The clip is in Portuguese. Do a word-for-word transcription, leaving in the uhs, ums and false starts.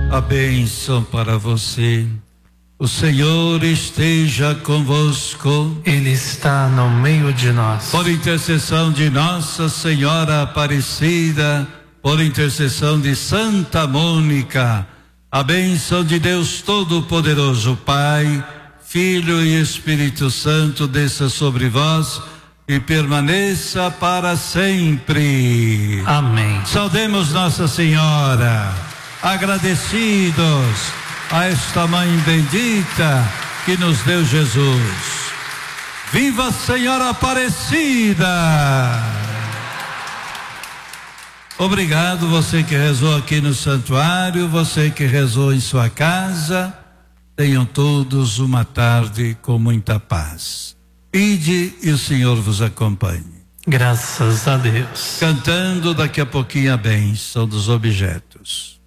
A bênção para você. O Senhor esteja convosco. Ele está no meio de nós. Por intercessão de Nossa Senhora Aparecida, por intercessão de Santa Mônica, a bênção de Deus Todo-Poderoso, Pai, Filho e Espírito Santo desça sobre vós e permaneça para sempre. Amém. Saudemos Nossa Senhora, agradecidos a esta Mãe bendita que nos deu Jesus. Viva a Senhora Aparecida! Obrigado você que rezou aqui no santuário, você que rezou em sua casa. Tenham todos uma tarde com muita paz. Ide e o Senhor vos acompanhe. Graças a Deus. Cantando daqui a pouquinho a bênção dos objetos.